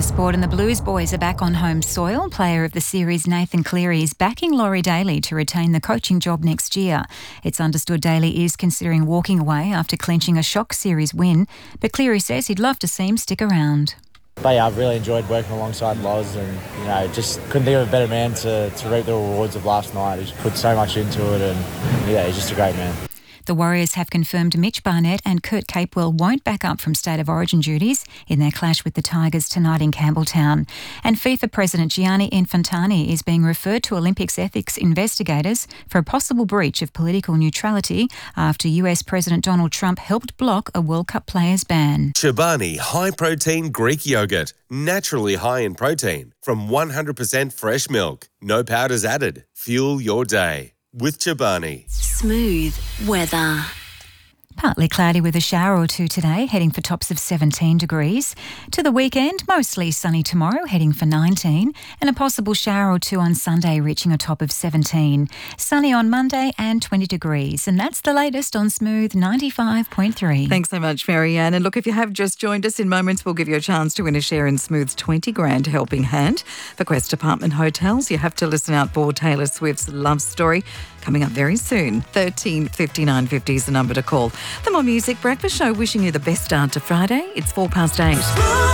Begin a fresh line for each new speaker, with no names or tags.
to sport, and the Blues boys are back on home soil. Player of the series Nathan Cleary is backing Laurie Daly to retain the coaching job next year. It's understood Daly is considering walking away after clinching a shock series win, but Cleary says he'd love to see him stick around.
But yeah, I've really enjoyed working alongside Loz, and just couldn't think of a better man to reap the rewards of last night. He's put so much into it, and he's just a great man.
The Warriors have confirmed Mitch Barnett and Kurt Capewell won't back up from State of Origin duties in their clash with the Tigers tonight in Campbelltown. And FIFA President Gianni Infantino is being referred to Olympics ethics investigators for a possible breach of political neutrality after US President Donald Trump helped block a World Cup players' ban.
Chobani high-protein Greek yogurt, naturally high in protein, from 100% fresh milk. No powders added. Fuel your day with Chobani.
Smooth weather.
Partly cloudy with a shower or two today, heading for tops of 17 degrees. To the weekend, mostly sunny tomorrow, heading for 19, and a possible shower or two on Sunday, reaching a top of 17. Sunny on Monday and 20 degrees. And that's the latest on Smooth 95.3.
Thanks so much, Marianne. And look, if you have just joined us, in moments we'll give you a chance to win a share in Smooth's 20 grand helping hand for Quest Apartment Hotels. You have to listen out for Taylor Swift's Love Story coming up very soon. 13 59 50 is the number to call. The More Music Breakfast Show, wishing you the best start to Friday. It's 8:04.